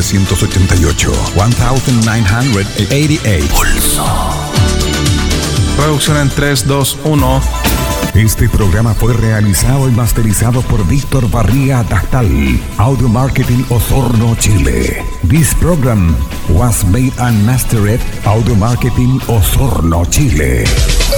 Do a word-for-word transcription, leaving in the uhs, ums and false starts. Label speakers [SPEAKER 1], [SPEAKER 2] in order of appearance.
[SPEAKER 1] novecientos ochenta y ocho. diecinueve ochenta y ocho. Pulso.
[SPEAKER 2] Producción en tres, dos, uno.
[SPEAKER 1] Este programa fue realizado y masterizado por Víctor Barría Dactal, Audio Marketing Osorno, Chile. This program was made and mastered Audio Marketing Osorno, Chile.